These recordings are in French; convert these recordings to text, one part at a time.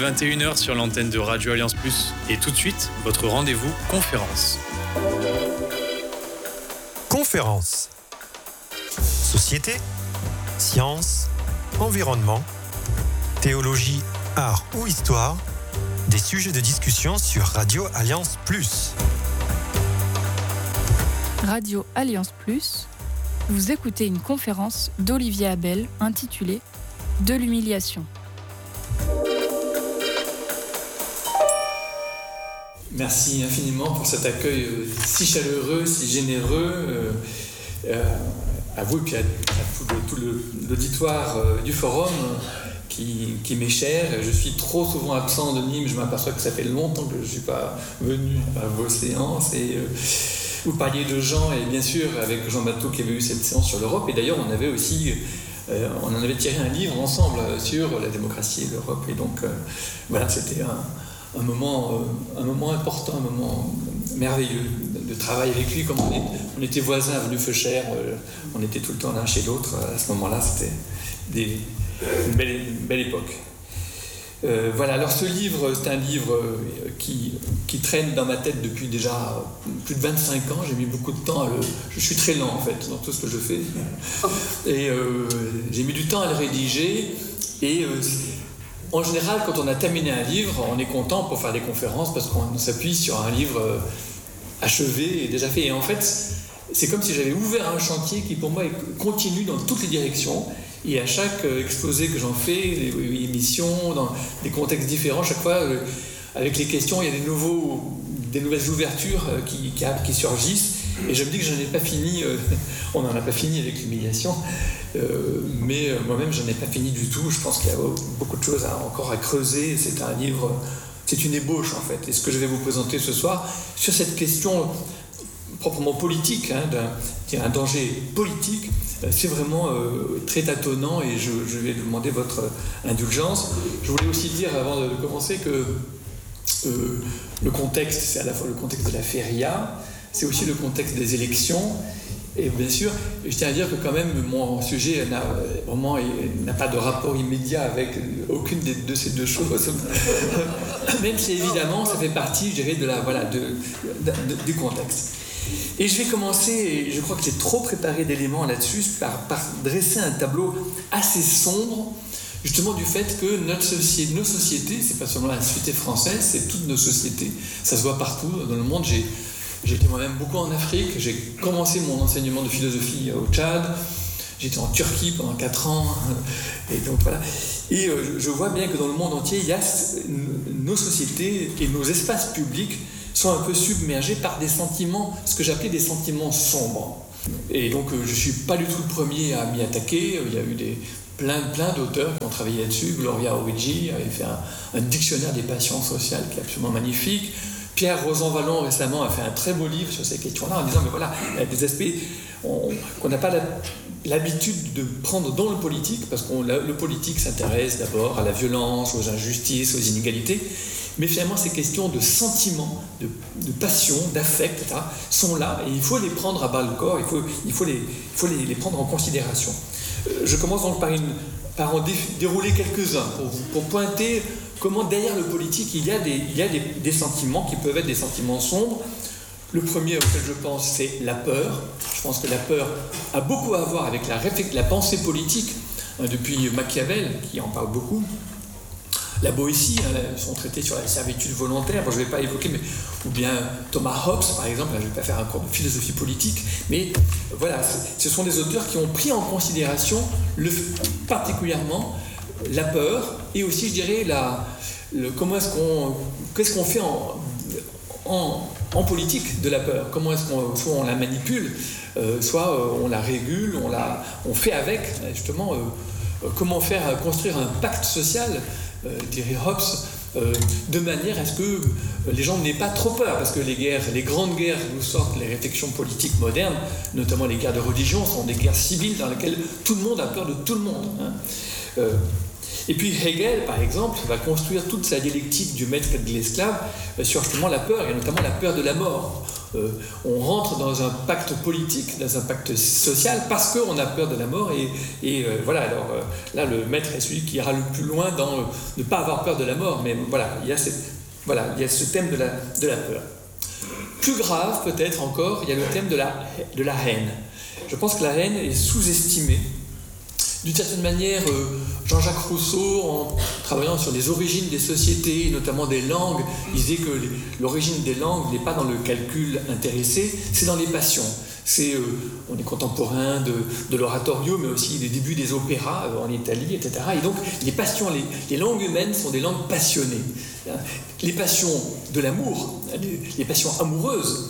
21h sur l'antenne de Radio Alliance Plus. Et tout de suite, votre rendez-vous conférence. Conférence. Société, sciences, environnement, théologie, art ou histoire, des sujets de discussion sur Radio Alliance Plus. Radio Alliance Plus, vous écoutez une conférence d'Olivier Abel intitulée « De l'humiliation ». Merci infiniment pour cet accueil si chaleureux, si généreux. À vous et puis à tout l'auditoire du forum qui m'est cher. Je suis trop souvent absent de Nîmes, je m'aperçois que ça fait longtemps que je ne suis pas venu à vos séances. Et vous parliez de Jean, et bien sûr avec Jean Bateau qui avait eu cette séance sur l'Europe. Et d'ailleurs on avait aussi, on en avait tiré un livre ensemble sur la démocratie et l'Europe. Et donc voilà, c'était un moment important, un moment merveilleux de travail avec lui. Comme on était voisins avenue Feuchère, on était tout le temps l'un chez l'autre. À ce moment-là, c'était une belle époque. Voilà, alors ce livre, c'est un livre qui traîne dans ma tête depuis déjà plus de 25 ans. J'ai mis beaucoup de temps je suis très lent en fait dans tout ce que je fais. Et j'ai mis du temps à le rédiger. Et en général, quand on a terminé un livre, on est content pour faire des conférences parce qu'on s'appuie sur un livre achevé et déjà fait. Et en fait, c'est comme si j'avais ouvert un chantier qui pour moi continue dans toutes les directions. Et à chaque exposé que j'en fais, les émissions, dans des contextes différents, chaque fois, avec les questions, il y a des nouvelles ouvertures qui surgissent. Et je me dis que je n'ai pas fini, on n'en a pas fini avec l'humiliation, mais moi-même, je n'en ai pas fini du tout. Je pense qu'il y a beaucoup de choses encore à creuser. C'est un livre, c'est une ébauche en fait. Et ce que je vais vous présenter ce soir, sur cette question proprement politique, un danger politique, c'est vraiment très tâtonnant et je vais demander votre indulgence. Je voulais aussi dire, avant de commencer, que le contexte, c'est à la fois le contexte de la feria, c'est aussi le contexte des élections. Et bien sûr, je tiens à dire que quand même, mon sujet n'a pas de rapport immédiat avec aucune de ces deux choses. Même si évidemment, ça fait partie, je dirais, du contexte. Et je vais commencer, et je crois que j'ai trop préparé d'éléments là-dessus, par dresser un tableau assez sombre, justement du fait que nos sociétés, c'est pas seulement la société française, c'est toutes nos sociétés, ça se voit partout dans le monde. J'ai été moi-même beaucoup en Afrique, j'ai commencé mon enseignement de philosophie au Tchad, j'étais en Turquie pendant 4 ans, et donc voilà. Et je vois bien que dans le monde entier, il y a nos sociétés et nos espaces publics sont un peu submergés par des sentiments, ce que j'appelais des sentiments sombres. Et donc je ne suis pas du tout le premier à m'y attaquer. Il y a eu plein d'auteurs qui ont travaillé là-dessus. Gloria Origi avait fait un dictionnaire des passions sociales qui est absolument magnifique. Pierre Rosanvallon récemment a fait un très beau livre sur ces questions-là en disant mais voilà, il y a des aspects qu'on n'a pas l'habitude de prendre dans le politique, parce que le politique s'intéresse d'abord à la violence, aux injustices, aux inégalités. Mais finalement, ces questions de sentiments, de passion, d'affect, etc., sont là et il faut les prendre à bas le corps, il faut les prendre en considération. Je commence donc par en dérouler quelques-uns pour pointer comment derrière le politique il y a des sentiments qui peuvent être des sentiments sombres. Le premier auquel je pense, c'est la peur. Je pense que la peur a beaucoup à voir avec la pensée politique, depuis Machiavel, qui en parle beaucoup. La Boétie, son traité sur la servitude volontaire, je ne vais pas évoquer, ou bien Thomas Hobbes, par exemple, je ne vais pas faire un cours de philosophie politique, mais voilà, ce sont des auteurs qui ont pris en considération particulièrement la peur, et aussi, je dirais, qu'est-ce qu'on fait en politique de la peur, comment est-ce soit on la manipule, soit on la régule, on fait avec, justement, comment faire construire un pacte social, dirait Hobbes, de manière à ce que les gens n'aient pas trop peur, parce que les grandes guerres d'où sortent les réflexions politiques modernes, notamment les guerres de religion, sont des guerres civiles dans lesquelles tout le monde a peur de tout le monde. Et puis Hegel, par exemple, va construire toute sa dialectique du maître et de l'esclave sur justement la peur, et notamment la peur de la mort. on rentre dans un pacte politique, dans un pacte social, parce qu'on a peur de la mort. Voilà, alors là, le maître est celui qui ira le plus loin dans ne pas avoir peur de la mort. Mais voilà, il y a ce thème de la peur. Plus grave, peut-être encore, il y a le thème de la haine. Je pense que la haine est sous-estimée. D'une certaine manière, Jean-Jacques Rousseau, en travaillant sur les origines des sociétés, notamment des langues, disait que l'origine des langues n'est pas dans le calcul intéressé, c'est dans les passions. On est contemporain de l'oratorio, mais aussi des débuts des opéras en Italie, etc. Et donc, les passions, les langues humaines sont des langues passionnées. Les passions de l'amour, les passions amoureuses,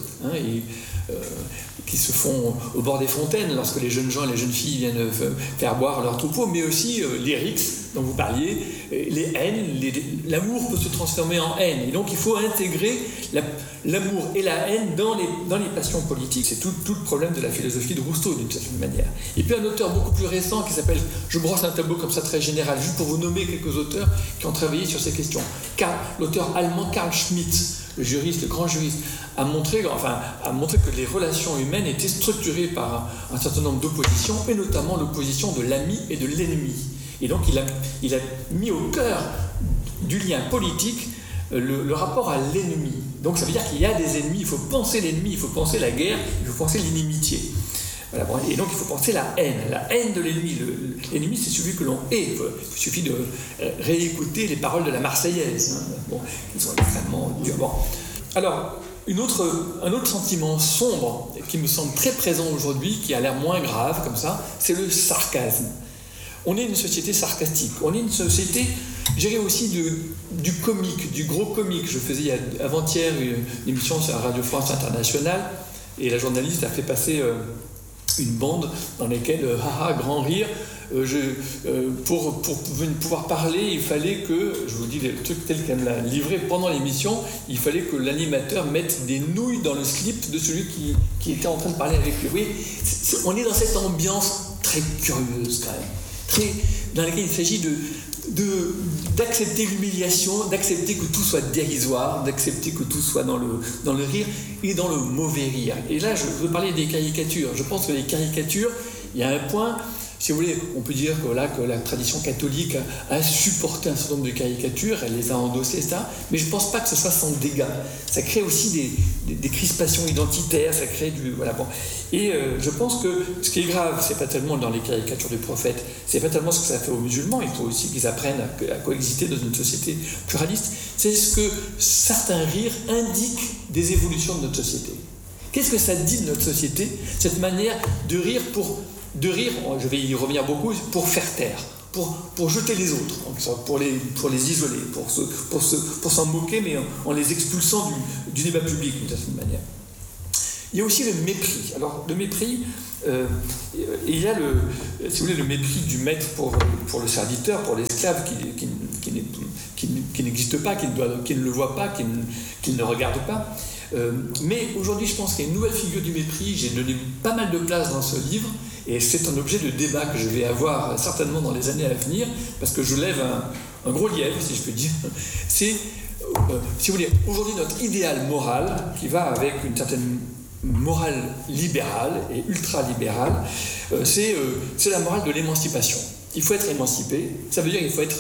qui se font au bord des fontaines lorsque les jeunes gens et les jeunes filles viennent faire boire leur troupeau, mais aussi les rixes dont vous parliez, les haines, l'amour peut se transformer en haine. Et donc il faut intégrer l'amour et la haine dans les passions politiques. C'est tout le problème de la philosophie de Rousseau, d'une certaine manière. Et puis un auteur beaucoup plus récent qui s'appelle, je brosse un tableau comme ça très général, juste pour vous nommer quelques auteurs qui ont travaillé sur ces questions. L'auteur allemand Carl Schmitt, le grand juriste, a montré que les relations humaines étaient structurées par un certain nombre d'oppositions, et notamment l'opposition de l'ami et de l'ennemi. Et donc il a mis au cœur du lien politique le rapport à l'ennemi. Donc ça veut dire qu'il y a des ennemis, il faut penser l'ennemi, il faut penser la guerre, il faut penser l'inimitié. Voilà, et donc il faut penser la haine de l'ennemi. L'ennemi, c'est celui que l'on hait. Il suffit de réécouter les paroles de la Marseillaise, qui sont extrêmement dures. Bon. Alors, un autre sentiment sombre qui me semble très présent aujourd'hui, qui a l'air moins grave comme ça, c'est le sarcasme. On est une société sarcastique. On est une société, je dirais aussi, du comique, du gros comique. Je faisais avant-hier une émission sur la Radio France Internationale, et la journaliste a fait passer une bande dans laquelle, grand rire, pour pouvoir parler, il fallait que, je vous dis le truc tel qu'elle me l'a livré pendant l'émission, il fallait que l'animateur mette des nouilles dans le slip de celui qui était en train de parler avec lui. Oui, on est dans cette ambiance très curieuse quand même, dans laquelle il s'agit d'accepter l'humiliation, d'accepter que tout soit dérisoire, d'accepter que tout soit dans le rire et dans le mauvais rire. Et là, je veux parler des caricatures. Je pense que les caricatures, il y a un point, si vous voulez, on peut dire que la tradition catholique a supporté un certain nombre de caricatures, elle les a endossées, ça, mais je ne pense pas que ce soit sans dégâts. Ça crée aussi des crispations identitaires, ça crée du... Voilà, bon. Et je pense que ce qui est grave, c'est pas tellement dans les caricatures du prophète, c'est pas tellement ce que ça fait aux musulmans, il faut aussi qu'ils apprennent à coexister dans une société pluraliste, c'est ce que certains rires indiquent des évolutions de notre société. Qu'est-ce que ça dit de notre société, cette manière de rire je vais y revenir beaucoup, pour faire taire, pour jeter les autres, pour les isoler, pour s'en moquer, mais en les expulsant du débat public d'une certaine manière. Il y a aussi le mépris. Alors, le mépris, il y a si vous voulez, le mépris du maître pour le serviteur, pour l'esclave qui n'existe pas, qui ne le voit pas, qui ne le regarde pas. Mais aujourd'hui, je pense qu'il y a une nouvelle figure du mépris. J'ai donné pas mal de place dans ce livre, et c'est un objet de débat que je vais avoir certainement dans les années à venir, parce que je lève un gros lièvre, si je peux dire. C'est, si vous voulez, aujourd'hui notre idéal moral, qui va avec une certaine morale libérale et ultra-libérale, c'est la morale de l'émancipation. Il faut être émancipé, ça veut dire qu'il faut être...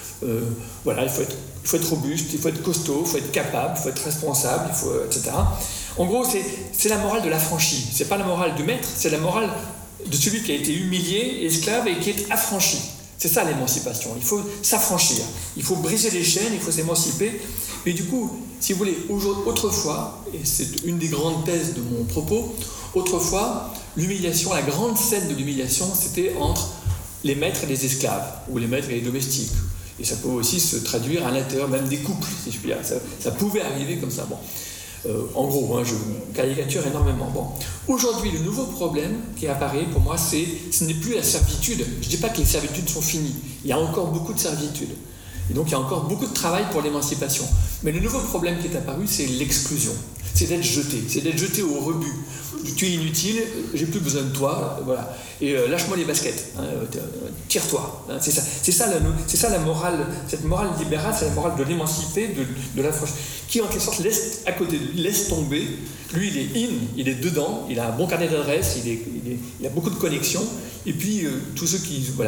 il faut être robuste, il faut être costaud, il faut être capable, il faut être responsable, etc. En gros, c'est la morale de l'affranchi. C'est pas la morale du maître, c'est la morale de celui qui a été humilié, esclave et qui est affranchi. C'est ça l'émancipation. Il faut s'affranchir, il faut briser les chaînes, il faut s'émanciper. Et du coup, si vous voulez, autrefois, et c'est une des grandes thèses de mon propos, autrefois, l'humiliation, la grande scène de l'humiliation, c'était entre les maîtres et les esclaves, ou les maîtres et les domestiques. Et ça peut aussi se traduire à l'intérieur même des couples, si je puis dire. Ça pouvait arriver comme ça. Bon. En gros, je caricature énormément. Bon. Aujourd'hui, le nouveau problème qui apparaît pour moi, ce n'est plus la servitude. Je ne dis pas que les servitudes sont finies. Il y a encore beaucoup de servitudes. Et donc, il y a encore beaucoup de travail pour l'émancipation. Mais le nouveau problème qui est apparu, c'est l'exclusion. C'est d'être jeté au rebut. Tu es inutile, j'ai plus besoin de toi, voilà. Et lâche-moi les baskets, tire-toi. C'est ça la morale, cette morale libérale, c'est la morale de l'émancipé, de l'affranchi, qui en quelque sorte laisse à côté de lui, laisse tomber Lui, il est il est dedans, il a un bon carnet d'adresses, il a beaucoup de connexions. Et puis, tous ceux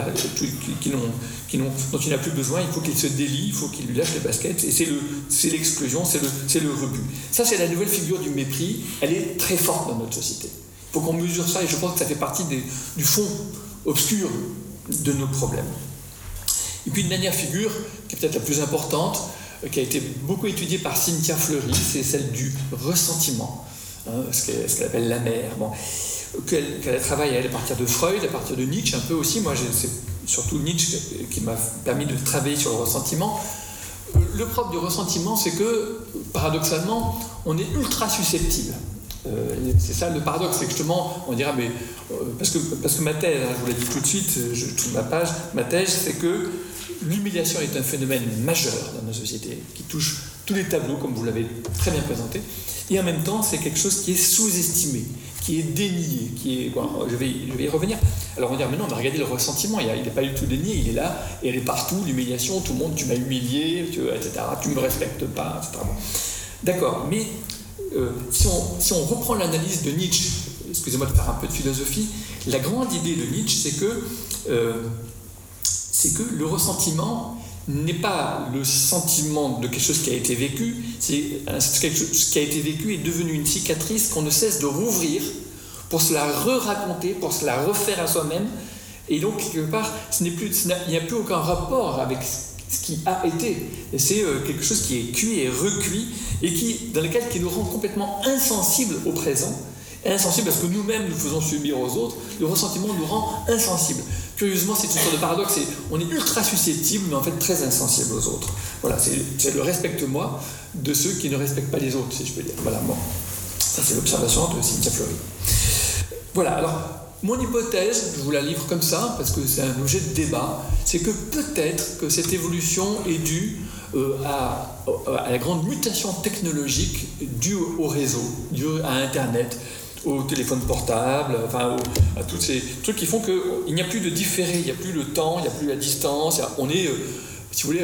dont il n'a plus besoin, il faut qu'il se délie, il faut qu'il lui lâche les baskets. Et c'est l'exclusion, c'est le rebut. Ça, c'est la nouvelle figure du mépris. Elle est très forte dans notre société. Il faut qu'on mesure ça, et je pense que ça fait partie du fond obscur de nos problèmes. Et puis, une dernière figure, qui est peut-être la plus importante, qui a été beaucoup étudiée par Cynthia Fleury, c'est celle du ressentiment, ce qu'elle appelle l'amère. Bon, qu'elle travaille à partir de Freud, à partir de Nietzsche un peu aussi. Moi, c'est surtout Nietzsche qui m'a permis de travailler sur le ressentiment. Le propre du ressentiment, c'est que, paradoxalement, on est ultra susceptible. C'est ça le paradoxe, c'est que justement, on dira, mais parce que ma thèse, je vous l'ai dit tout de suite, je tourne ma page, ma thèse, c'est que l'humiliation est un phénomène majeur dans nos sociétés, qui touche tous les tableaux, comme vous l'avez très bien présenté, et en même temps, c'est quelque chose qui est sous-estimé, qui est dénié, je vais y revenir. Alors on va dire, mais non, on va regarder le ressentiment, il n'est pas du tout dénié, il est là, et elle est partout, l'humiliation, tout le monde, tu m'as humilié, etc., tu ne me respectes pas, etc. D'accord, mais si on reprend l'analyse de Nietzsche, excusez-moi de faire un peu de philosophie, la grande idée de Nietzsche, c'est que le ressentiment n'est pas le sentiment de quelque chose qui a été vécu, c'est quelque chose qui a été vécu est devenu une cicatrice qu'on ne cesse de rouvrir pour se la re-raconter, pour se la refaire à soi-même, et donc quelque part, il n'y a plus aucun rapport avec ce qui a été. Et c'est quelque chose qui est cuit et recuit, et qui nous rend complètement insensibles au présent, insensibles parce que nous-mêmes nous faisons subir aux autres. Le ressentiment nous rend insensibles. Curieusement, c'est une sorte de paradoxe, on est ultra susceptible, mais en fait très insensible aux autres. Voilà, c'est le respecte-moi de ceux qui ne respectent pas les autres, si je peux dire. Voilà, bon. Ça, c'est l'observation de Cynthia Fleury. Voilà, alors, mon hypothèse, je vous la livre comme ça, parce que c'est un objet de débat, c'est que peut-être que cette évolution est due à la grande mutation technologique due au réseau, due à Internet, au téléphone portable, à tous ces trucs qui font qu'il n'y a plus de différé, il n'y a plus le temps, il n'y a plus la distance. On est, si vous voulez,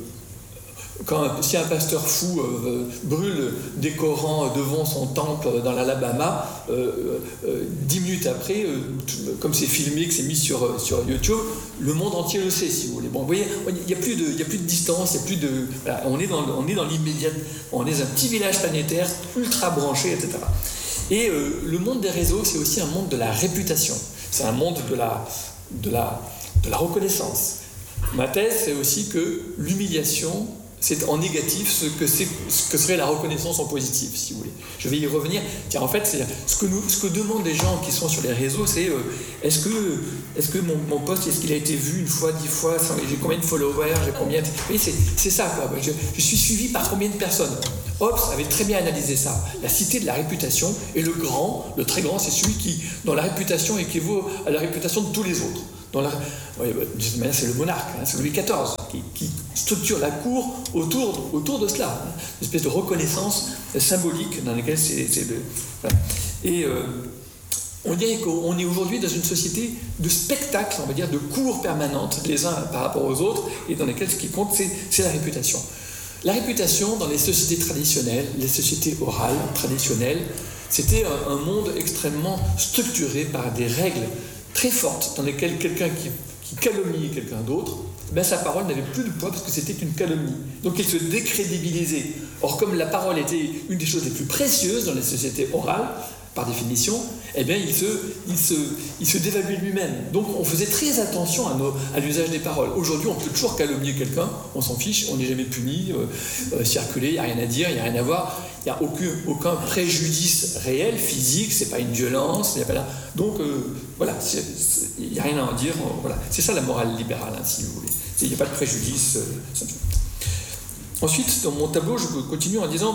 si un pasteur fou brûle des Corans devant son temple dans l'Alabama, 10 minutes après, comme c'est filmé, que c'est mis sur YouTube, le monde entier le sait, si vous voulez. Bon, vous voyez, il n'y a plus de distance, il y a plus de, voilà, on est dans l'immédiat, on est un petit village planétaire ultra branché, etc. Et le monde des réseaux, c'est aussi un monde de la réputation. C'est un monde de la reconnaissance. Ma thèse, c'est aussi que l'humiliation, c'est en négatif ce que serait la reconnaissance en positif, si vous voulez. Je vais y revenir. Tiens, en fait, c'est ce que demandent les gens qui sont sur les réseaux, c'est est-ce que mon post, est-ce qu'il a été vu une fois, 10 fois, j'ai combien de followers, j'ai combien de... Oui, c'est ça, quoi. Je suis suivi par combien de personnes. Hobbes avait très bien analysé ça. La cité de la réputation, et le très grand, c'est celui qui, dans la réputation, équivaut à la réputation de tous les autres. De cette manière, c'est le monarque, c'est Louis XIV, qui structure la cour autour de cela, une espèce de reconnaissance symbolique dans laquelle voilà. Et on dirait qu'on est aujourd'hui dans une société de spectacle, on va dire, de cours permanentes, les uns par rapport aux autres, et dans lesquels ce qui compte, c'est la réputation. La réputation, dans les sociétés traditionnelles, les sociétés orales traditionnelles, c'était un monde extrêmement structuré par des règles très fortes dans lesquelles quelqu'un qui calomniait quelqu'un d'autre, sa parole n'avait plus de poids parce que c'était une calomnie. Donc il se décrédibilisait. Or, comme la parole était une des choses les plus précieuses dans les sociétés orales, par définition, il se dévaluait lui-même. Donc on faisait très attention à l'usage des paroles. Aujourd'hui, on peut toujours calomnier quelqu'un, on s'en fiche, on n'est jamais puni, circuler, il n'y a rien à dire, il n'y a rien à voir, il n'y a aucun préjudice réel, physique, c'est pas une violence, il n'y a pas là. Donc voilà, il n'y a rien à en dire, voilà. C'est ça la morale libérale, si vous voulez. Il n'y a pas de préjudice. Ensuite, dans mon tableau, je continue en disant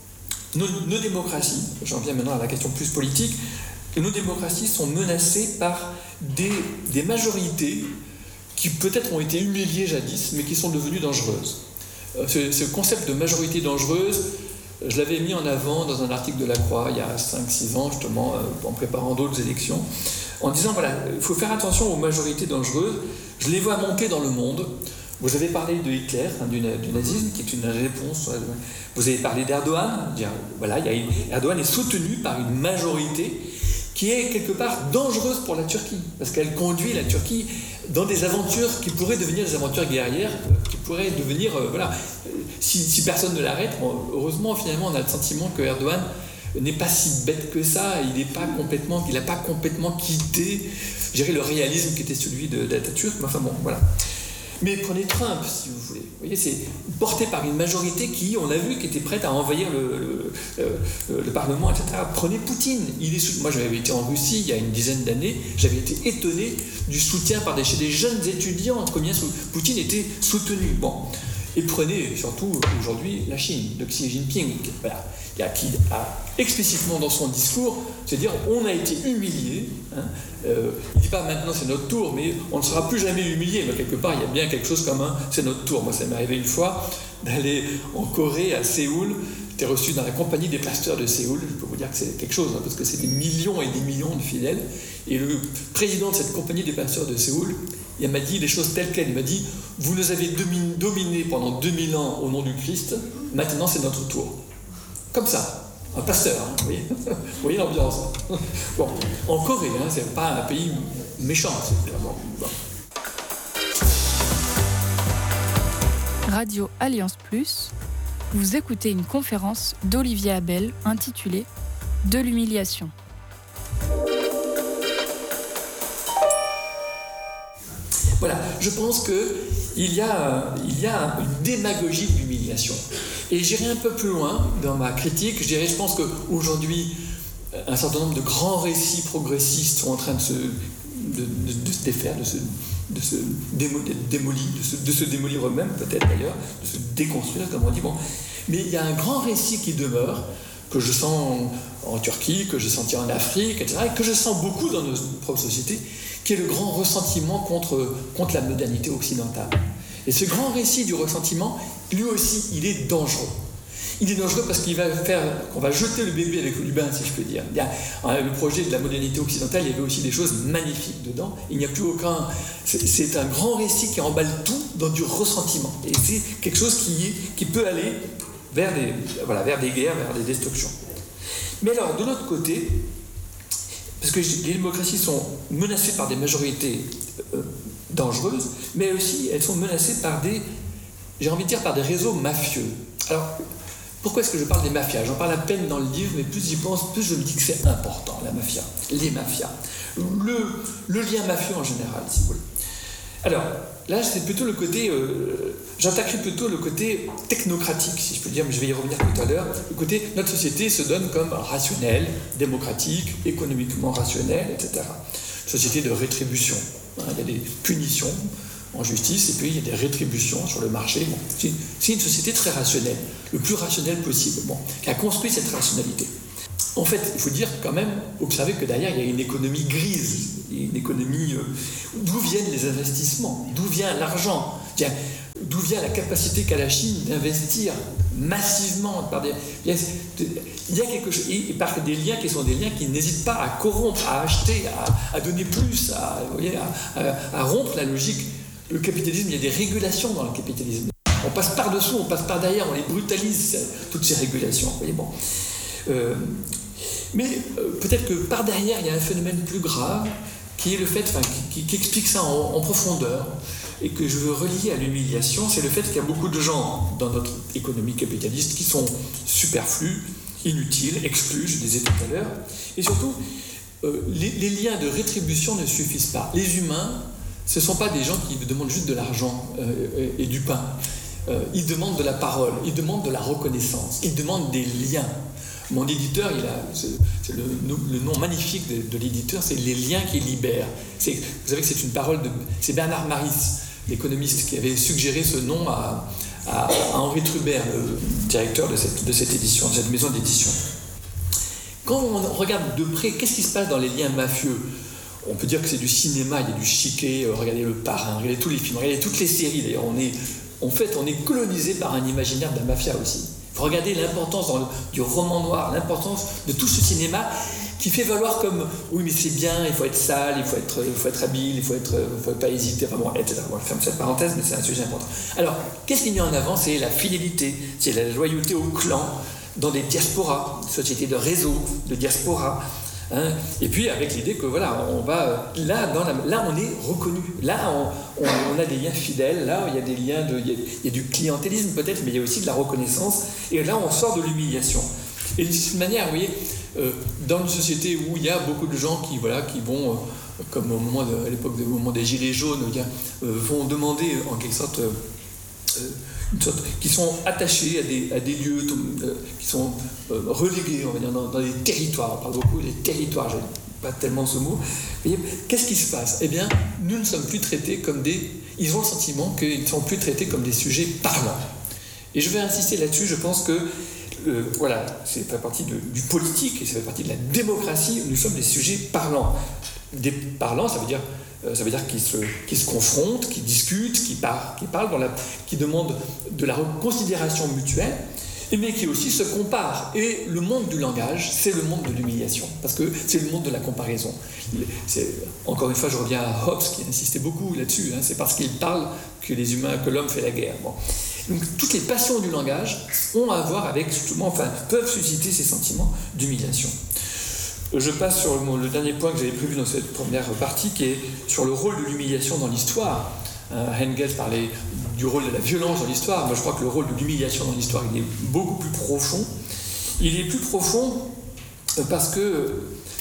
nos démocraties, j'en viens maintenant à la question plus politique, nos démocraties sont menacées par des majorités qui peut-être ont été humiliées jadis, mais qui sont devenues dangereuses. Ce concept de majorité dangereuse, je l'avais mis en avant dans un article de La Croix il y a 5-6 ans, justement, en préparant d'autres élections, en disant, voilà, il faut faire attention aux majorités dangereuses, je les vois monter dans le monde, Vous avez parlé de Hitler, du nazisme, qui est une réponse. Vous avez parlé d'Erdogan. Voilà, Erdogan est soutenu par une majorité qui est quelque part dangereuse pour la Turquie, parce qu'elle conduit la Turquie dans des aventures qui pourraient devenir des aventures guerrières, qui pourraient devenir... Si personne ne l'arrête, heureusement, finalement, on a le sentiment que Erdogan n'est pas si bête que ça, il n'a pas complètement quitté, je dirais, le réalisme qui était celui d'Atatürk, mais enfin bon, voilà. Mais prenez Trump, si vous voulez. Vous voyez, c'est porté par une majorité qui, on l'a vu, qui était prête à envahir le Parlement, etc. Prenez Poutine. Moi, j'avais été en Russie il y a une dizaine d'années. J'avais été étonné du soutien chez des jeunes étudiants, combien Poutine était soutenu. Bon. Et prenez surtout aujourd'hui la Chine, de Xi Jinping, qui a explicitement dans son discours, c'est-à-dire on a été humilié. Il ne dit pas maintenant c'est notre tour, mais on ne sera plus jamais humilié. Mais quelque part, il y a bien quelque chose comme c'est notre tour. Moi, ça m'est arrivé une fois d'aller en Corée, à Séoul. J'étais reçu dans la compagnie des pasteurs de Séoul. Je peux vous dire que c'est quelque chose, parce que c'est des millions et des millions de fidèles. Et le président de cette compagnie des pasteurs de Séoul, il m'a dit les choses telles quelles. Il m'a dit, vous nous avez dominés pendant 2000 ans au nom du Christ, maintenant c'est notre tour. Comme ça, un pasteur, vous voyez, vous voyez l'ambiance. Bon, en Corée, c'est pas un pays méchant, c'est clairement. Bon. Radio Alliance Plus, vous écoutez une conférence d'Olivier Abel intitulée « De l'humiliation ». Voilà, je pense qu'il y a une démagogie de l'humiliation. Et j'irai un peu plus loin dans ma critique. Je pense qu'aujourd'hui, un certain nombre de grands récits progressistes sont en train de se défaire, de se démolir eux-mêmes, peut-être d'ailleurs, de se déconstruire, comme on dit. Bon. Mais il y a un grand récit qui demeure, que je sens en Turquie, que j'ai senti en Afrique, etc., et que je sens beaucoup dans notre propre société, qui est le grand ressentiment contre la modernité occidentale. Et ce grand récit du ressentiment, lui aussi, il est dangereux. Il est dangereux parce qu'on va jeter le bébé avec le bain, si je peux dire. Le projet de la modernité occidentale, il y avait aussi des choses magnifiques dedans. Il n'y a plus aucun... C'est un grand récit qui emballe tout dans du ressentiment. Et c'est quelque chose qui peut aller vers des guerres, vers des destructions. Mais alors, de l'autre côté, parce que les démocraties sont menacées par des majorités dangereuses, mais aussi elles sont menacées par par des réseaux mafieux. Alors, pourquoi est-ce que je parle des mafias ? J'en parle à peine dans le livre, mais plus j'y pense, plus je me dis que c'est important, la mafia, les mafias. Le lien mafieux en général, si vous voulez. Alors, là, c'est plutôt le côté... j'attaquerai plutôt le côté technocratique, si je peux dire, mais je vais y revenir tout à l'heure. Le côté, notre société se donne comme rationnelle, démocratique, économiquement rationnelle, etc. Société de rétribution. Il y a des punitions en justice, et puis il y a des rétributions sur le marché. Bon, c'est une société très rationnelle, le plus rationnel possible, qui a construit cette rationalité. En fait, il faut dire quand même, observer que derrière, il y a une économie grise, une économie d'où viennent les investissements, d'où vient l'argent, d'où vient la capacité qu'a la Chine d'investir massivement il y a quelque chose, et par des liens qui sont des liens qui n'hésitent pas à corrompre, à acheter, à donner plus, à rompre la logique. Le capitalisme, il y a des régulations dans le capitalisme. On passe par-dessous, on passe par-derrière, on les brutalise, toutes ces régulations. Vous voyez, bon. Mais peut-être que par derrière, il y a un phénomène plus grave qui est le fait, qui explique ça en profondeur et que je veux relier à l'humiliation, c'est le fait qu'il y a beaucoup de gens dans notre économie capitaliste qui sont superflus, inutiles, exclus, je disais tout à l'heure, et surtout, les liens de rétribution ne suffisent pas. Les humains, ce ne sont pas des gens qui demandent juste de l'argent et du pain. Ils demandent de la parole, ils demandent de la reconnaissance, ils demandent des liens. Mon éditeur, c'est le nom magnifique de l'éditeur, c'est les liens qui libèrent. Vous savez que c'est Bernard Maris, l'économiste, qui avait suggéré ce nom à Henri Trubert, le directeur de cette édition, de cette maison d'édition. Quand on regarde de près, qu'est-ce qui se passe dans les liens mafieux ? On peut dire que c'est du cinéma, il y a du chiquet, regardez Le Parrain, regardez tous les films, regardez toutes les séries. D'ailleurs, on est colonisé par un imaginaire de la mafia aussi. Il faut regarder l'importance du roman noir, l'importance de tout ce cinéma qui fait valoir comme oui mais c'est bien, il faut être sale, il faut être habile, il faut pas hésiter, vraiment, etc. Bon, je ferme cette parenthèse, mais c'est un sujet important. Alors, qu'est-ce qu'il y a en avant? C'est la fidélité, c'est la loyauté au clan, dans des diasporas, une société de réseau, de diaspora. Hein, et puis avec l'idée que voilà, on va là on est reconnu, là on a des liens fidèles, là il y a des liens il y a du clientélisme peut-être, mais il y a aussi de la reconnaissance, et là on sort de l'humiliation. Et de cette manière, vous voyez, dans une société où il y a beaucoup de gens qui vont comme à l'époque au moment des gilets jaunes, vont demander en quelque sorte qui sont attachés à des lieux qui sont relégués, on va dire, dans des territoires. On parle beaucoup des territoires, j'aime pas tellement ce mot. Mais qu'est-ce qui se passe? Eh bien, nous ne sommes plus traités comme ils ont le sentiment qu'ils ne sont plus traités comme des sujets parlants. Et je vais insister là-dessus, je pense que voilà, ça fait partie du politique et ça fait partie de la démocratie, nous sommes des sujets parlants. Des parlants, ça veut dire qu'ils se confrontent, qu'ils discutent, qu'ils parlent, qui demandent de la considération mutuelle, mais qui aussi se comparent. Et le monde du langage, c'est le monde de l'humiliation, parce que c'est le monde de la comparaison. Encore une fois, je reviens à Hobbes, qui insistait beaucoup là-dessus, c'est parce qu'il parle que l'homme fait la guerre. Bon. Donc, toutes les passions du langage ont à voir avec, peuvent susciter ces sentiments d'humiliation. Je passe sur le dernier point que j'avais prévu dans cette première partie, qui est sur le rôle de l'humiliation dans l'histoire. Engels parlait du rôle de la violence dans l'histoire. Moi, je crois que le rôle de l'humiliation dans l'histoire, il est beaucoup plus profond. Il est plus profond parce que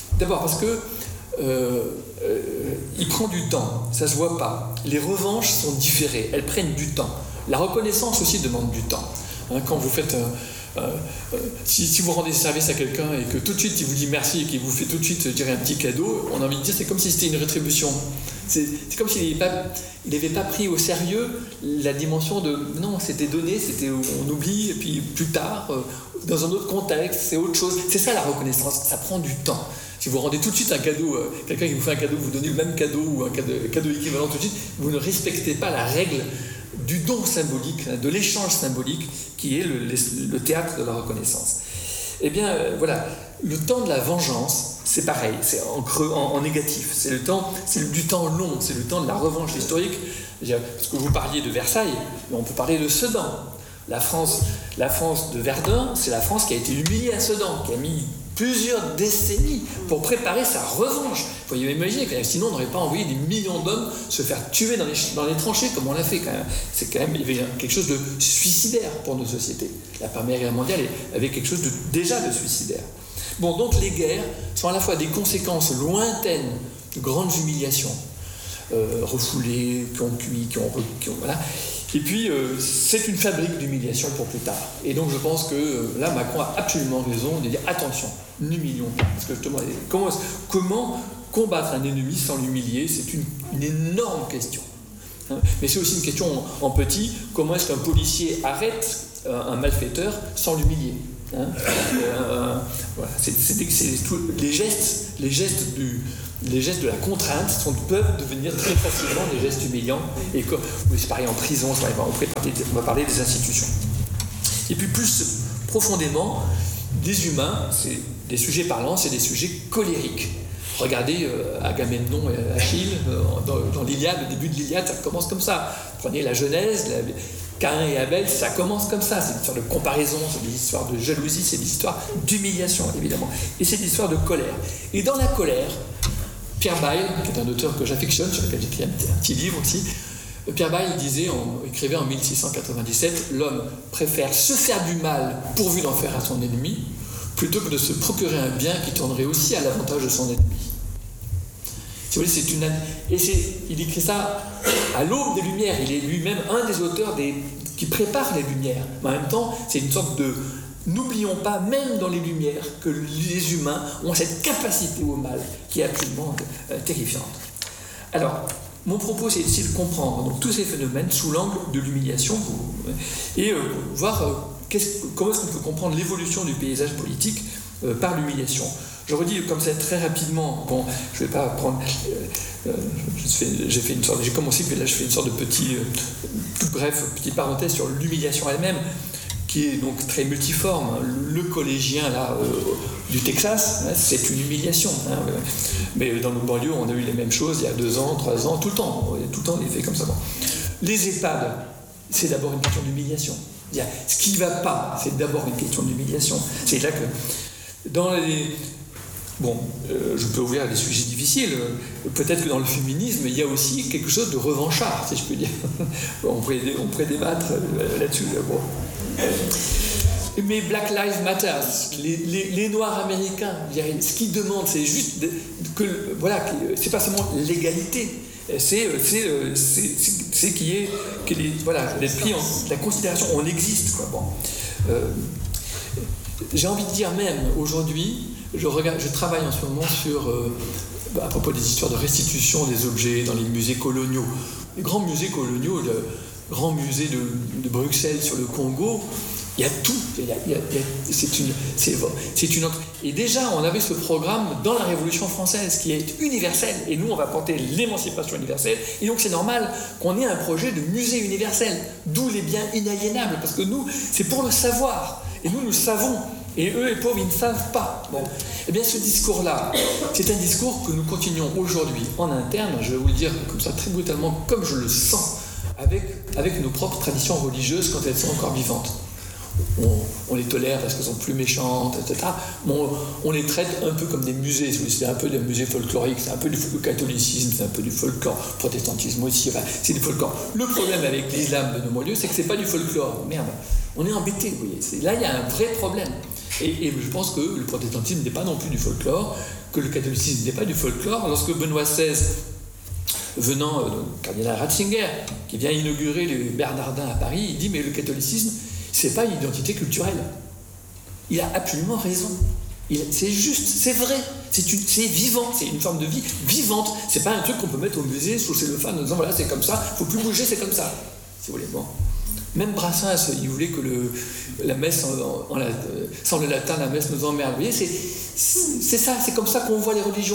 il prend du temps. Ça se voit pas. Les revanches sont différées. Elles prennent du temps. La reconnaissance aussi demande du temps. Quand vous faites si vous rendez service à quelqu'un et que tout de suite il vous dit merci et qu'il vous fait tout de suite un petit cadeau, on a envie de dire c'est comme si c'était une rétribution. C'est comme s'il n'avait pas pris au sérieux la dimension de non, c'était donné, on oublie, et puis plus tard, dans un autre contexte, c'est autre chose. C'est ça la reconnaissance, ça prend du temps. Si vous rendez tout de suite un cadeau, quelqu'un qui vous fait un cadeau, vous donnez le même cadeau ou un cadeau équivalent tout de suite, vous ne respectez pas la règle du don symbolique, de l'échange symbolique qui est le théâtre de la reconnaissance. Eh bien, voilà, le temps de la vengeance, c'est pareil, c'est en négatif, c'est du temps long, c'est le temps de la revanche historique. Parce que vous parliez de Versailles, mais on peut parler de Sedan. La France de Verdun, c'est la France qui a été humiliée à Sedan, qui a mis plusieurs décennies pour préparer sa revanche. Il faut imaginer, sinon on n'aurait pas envoyé des millions d'hommes se faire tuer dans les tranchées comme on l'a fait quand même. C'est quand même quelque chose de suicidaire pour nos sociétés. La Première Guerre mondiale avait quelque chose déjà de suicidaire. Bon, donc les guerres sont à la fois des conséquences lointaines de grandes humiliations, refoulées, qui ont cuit, voilà. Et puis, c'est une fabrique d'humiliation pour plus tard. Et donc, je pense que là, Macron a absolument raison de dire attention, n'humilions pas. Parce que justement, comment combattre un ennemi sans l'humilier, c'est une énorme question. Mais c'est aussi une question en petit, comment est-ce qu'un policier arrête un malfaiteur sans l'humilier? Voilà. Les gestes de la contrainte peuvent devenir très facilement des gestes humiliants. Et c'est pareil en prison, on va parler des institutions. Et puis plus profondément, des humains, c'est des sujets parlants, c'est des sujets colériques. Regardez Agamemnon et Achille dans l'Iliade, le début de l'Iliade, ça commence comme ça. Prenez la Genèse, Caïn et Abel, ça commence comme ça. C'est une histoire de comparaison, c'est des histoires de jalousie, c'est des histoires d'humiliation, évidemment. Et c'est des histoires de colère. Et dans la colère, Pierre Bayle, qui est un auteur que j'affectionne, sur lequel j'ai écrit un petit livre aussi, Pierre Bayle écrivait en 1697, l'homme préfère se faire du mal pourvu d'en faire à son ennemi, plutôt que de se procurer un bien qui tournerait aussi à l'avantage de son ennemi. Si vous voulez, il écrit ça à l'aube des Lumières. Il est lui-même un des auteurs qui prépare les Lumières. Mais en même temps, c'est une sorte de... N'oublions pas, même dans les Lumières, que les humains ont cette capacité au mal qui est absolument terrifiante. Alors, mon propos, c'est d'essayer de comprendre donc, tous ces phénomènes sous l'angle de l'humiliation et voir comment est-ce qu'on peut comprendre l'évolution du paysage politique par l'humiliation. Je redis comme ça très rapidement, bon, je ne vais pas prendre... j'ai commencé, puis là je fais une sorte de toute bref, petite parenthèse sur l'humiliation elle-même. qui est donc très multiforme. Le collégien là, du Texas, hein, c'est une humiliation. Hein, mais dans nos banlieues, on a eu les mêmes choses il y a 2 ans, 3 ans, tout le temps. Tout le temps, on les fait comme ça. Bon. Les EHPAD, c'est d'abord une question d'humiliation. Ce qui ne va pas, c'est d'abord une question d'humiliation. C'est là que dans les... Bon, je peux ouvrir des sujets difficiles. Peut-être que dans le féminisme, il y a aussi quelque chose de revanchard, si je peux dire. On pourrait débattre là-dessus. Bon. Mais Black Lives Matter, les Noirs américains, ce qu'ils demandent, c'est juste que, voilà, c'est pas seulement l'égalité, c'est que d'être pris en la considération, on existe, quoi. Bon. J'ai envie de dire même aujourd'hui, je travaille en ce moment sur à propos des histoires de restitution des objets dans les musées coloniaux. Les grands musées coloniaux, le grand musée de Bruxelles sur le Congo, il y a tout. Et déjà, on avait ce programme dans la Révolution française qui est universel. Et nous, on va porter l'émancipation universelle. Et donc, c'est normal qu'on ait un projet de musée universel. D'où les biens inaliénables. Parce que nous, c'est pour le savoir. Et nous savons. Et eux, les pauvres, ils ne savent pas. Bon. Eh bien, ce discours-là, c'est un discours que nous continuons aujourd'hui en interne. Je vais vous le dire comme ça, très brutalement, comme je le sens, avec nos propres traditions religieuses quand elles sont encore vivantes. On les tolère parce qu'elles sont plus méchantes, etc. Bon, on les traite un peu comme des musées. C'est un peu des musées folkloriques, c'est un peu du catholicisme, c'est un peu du folklore, protestantisme aussi, enfin, c'est du folklore. Le problème avec l'islam de nos milieux, c'est que c'est pas du folklore. Merde, on est embêtés, vous voyez. Là, il y a un vrai problème. Et je pense que le protestantisme n'est pas non plus du folklore, que le catholicisme n'est pas du folklore. Lorsque Benoît XVI, venant, cardinal Ratzinger, qui vient inaugurer les Bernardins à Paris, il dit mais le catholicisme, c'est pas une identité culturelle. Il a absolument raison. C'est juste, c'est vrai, c'est vivant, c'est une forme de vie vivante. C'est pas un truc qu'on peut mettre au musée sous cellophane en disant voilà c'est comme ça, faut plus bouger, c'est comme ça. Si vous voulez, bon. Même Brassens, il voulait que la messe, sans le latin, la messe nous emmerde. Vous voyez, c'est ça, c'est comme ça qu'on voit les religions.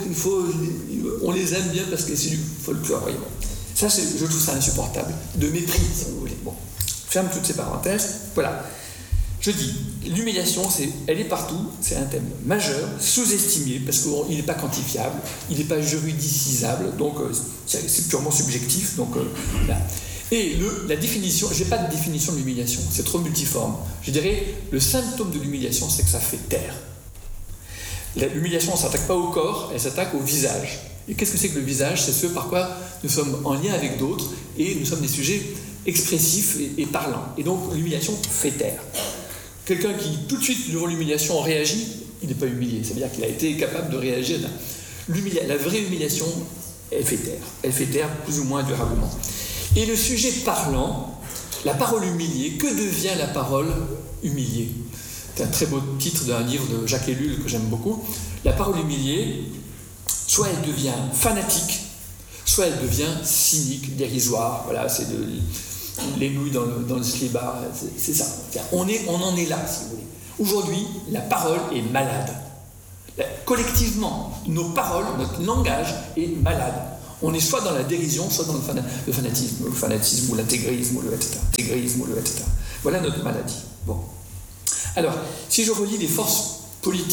On les aime bien parce que c'est du folklore. Voyez, bon. Ça, je trouve ça insupportable, de mépris, si vous voulez. Bon. Ferme toutes ces parenthèses. Voilà. Je dis, l'humiliation, elle est partout, c'est un thème majeur, sous-estimé, parce qu'il n'est pas quantifiable, il n'est pas juridicisable, donc c'est purement subjectif. Donc, là. Et la définition, je n'ai pas de définition de l'humiliation, c'est trop multiforme. Je dirais, le symptôme de l'humiliation, c'est que ça fait taire. L'humiliation, ne s'attaque pas au corps, elle s'attaque au visage. Et qu'est-ce que c'est que le visage? C'est ce par quoi nous sommes en lien avec d'autres, et nous sommes des sujets expressifs et parlants. Et donc, l'humiliation fait taire. Quelqu'un qui, tout de suite, devant l'humiliation, réagit, il n'est pas humilié. Ça veut dire qu'il a été capable de réagir. La vraie humiliation, elle fait taire. Elle fait taire plus ou moins durablement. Et le sujet parlant, la parole humiliée, que devient la parole humiliée? C'est un très beau titre d'un livre de Jacques Ellul que j'aime beaucoup. La parole humiliée, soit elle devient fanatique, soit elle devient cynique, dérisoire. Voilà, c'est les nouilles dans le slibard, c'est ça. On en est là, si vous voulez. Aujourd'hui, la parole est malade. Collectivement, nos paroles, notre langage est malade. On est soit dans la dérision, soit dans le fanatisme, ou l'intégrisme, ou le etc. Voilà notre maladie. Bon. Alors, si je relis les forces politiques